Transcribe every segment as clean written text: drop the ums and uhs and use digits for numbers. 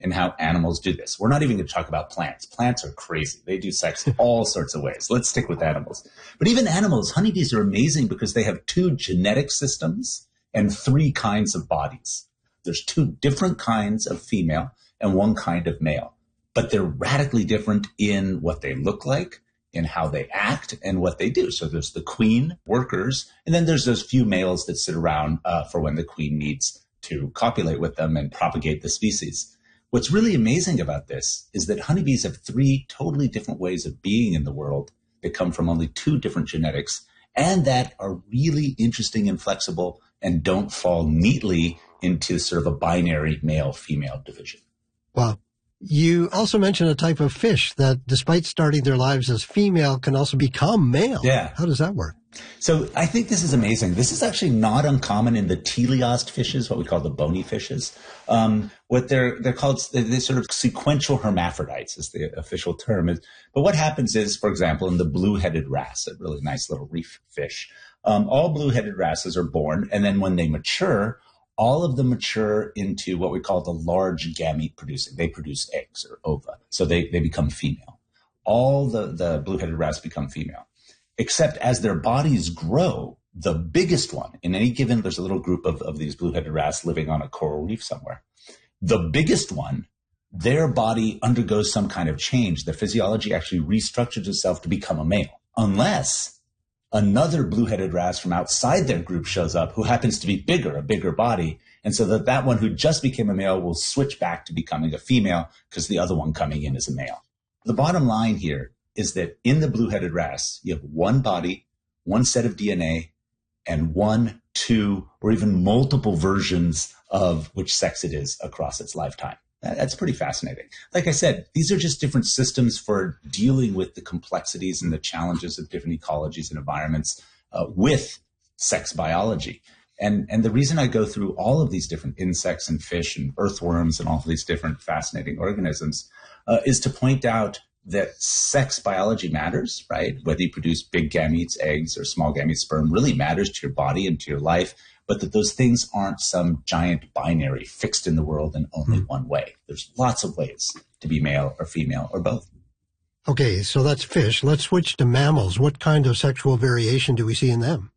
in how animals do this. We're not even going to talk about plants. Plants are crazy. They do sex all sorts of ways. Let's stick with animals. But even animals, honeybees are amazing because they have 2 genetic systems and 3 kinds of bodies. There's 2 different kinds of female and 1 kind of male, but they're radically different in what they look like, in how they act, and what they do. So there's the queen workers, and then there's those few males that sit around for when the queen needs to copulate with them and propagate the species. What's really amazing about this is that honeybees have 3 totally different ways of being in the world that come from only 2 different genetics, and that are really interesting and flexible and don't fall neatly into sort of a binary male-female division. Wow. You also mentioned a type of fish that, despite starting their lives as female, can also become male. Yeah. How does that work? So I think this is amazing. This is actually not uncommon in the teleost fishes, what we call the bony fishes. What they're called, they're sort of sequential hermaphrodites is the official term. But what happens is, for example, in the blue-headed wrasse, a really nice little reef fish, all blue-headed wrasses are born, and then when they mature, all of them mature into what we call the large gamete producing. They produce eggs or ova. So they become female. All the blue-headed wrasse become female. Except as their bodies grow, the biggest one, in any given, there's a little group of these blue-headed wrasse living on a coral reef somewhere. The biggest one, their body undergoes some kind of change. The physiology actually restructures itself to become a male. Unless another blue-headed wrasse from outside their group shows up who happens to be bigger, a bigger body. And so that one who just became a male will switch back to becoming a female because the other one coming in is a male. The bottom line here is that in the blue-headed wrasse, you have 1 body, 1 set of DNA, and 1, 2, or even multiple versions of which sex it is across its lifetime. That's pretty fascinating. Like I said, these are just different systems for dealing with the complexities and the challenges of different ecologies and environments with sex biology. And the reason I go through all of these different insects and fish and earthworms and all of these different fascinating organisms is to point out that sex biology matters, right? Whether you produce big gametes, eggs, or small gametes, sperm really matters to your body and to your life, but that those things aren't some giant binary fixed in the world in only one way. There's lots of ways to be male or female or both. Okay, so that's fish. Let's switch to mammals. What kind of sexual variation do we see in them?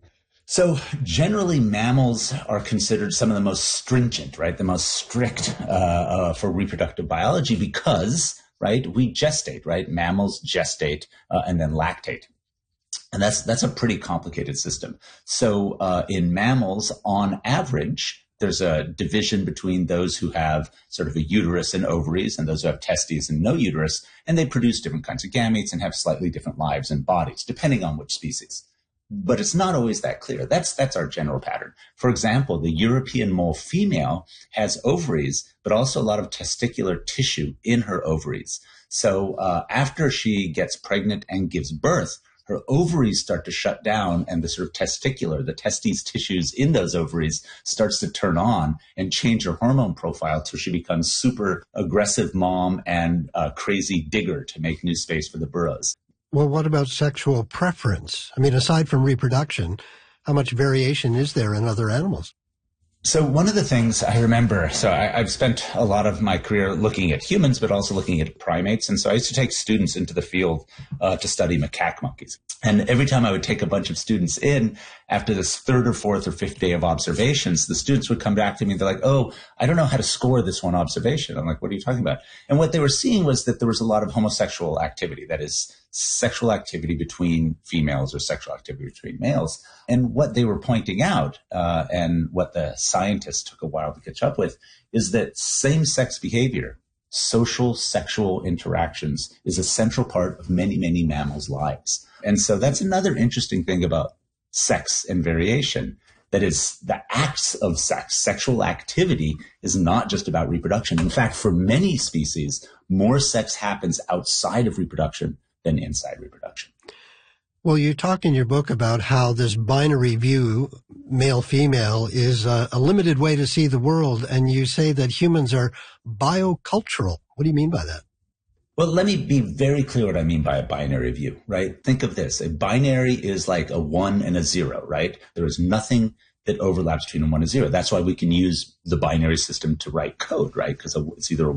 So generally, mammals are considered some of the most stringent, right? The most strict for reproductive biology because, right, we gestate, right? Mammals gestate and then lactate. And that's a pretty complicated system. So in mammals, on average, there's a division between those who have sort of a uterus and ovaries and those who have testes and no uterus, and they produce different kinds of gametes and have slightly different lives and bodies, depending on which species. But it's not always that clear. That's our general pattern. For example, the European mole female has ovaries, but also a lot of testicular tissue in her ovaries. So after she gets pregnant and gives birth, her ovaries start to shut down and the sort of testicular, the testes tissues in those ovaries starts to turn on and change her hormone profile till she becomes super aggressive mom and a crazy digger to make new space for the burrows. Well, what about sexual preference? I mean, aside from reproduction, how much variation is there in other animals? So one of the things I remember, I've spent a lot of my career looking at humans, but also looking at primates. And so I used to take students into the field to study macaque monkeys. And every time I would take a bunch of students in, after this 3rd or 4th or 5th day of observations, the students would come back to me and they're like, oh, I don't know how to score this one observation. I'm like, what are you talking about? And what they were seeing was that there was a lot of homosexual activity, that is, sexual activity between females or sexual activity between males. And what they were pointing out, and what the scientists took a while to catch up with, is that same-sex behavior, social sexual interactions, is a central part of many, many mammals' lives. And so that's another interesting thing about sex and variation. That is, the acts of sex, sexual activity, is not just about reproduction. In fact, for many species, more sex happens outside of reproduction than inside reproduction. Well, you talk in your book about how this binary view, male-female, is a limited way to see the world, and you say that humans are biocultural. What do you mean by that? Well, let me be very clear what I mean by a binary view, right? Think of this. A binary is like a 1 and a 0, right? There is nothing that overlaps between a 1 and 0. That's why we can use the binary system to write code, right? Because it's either a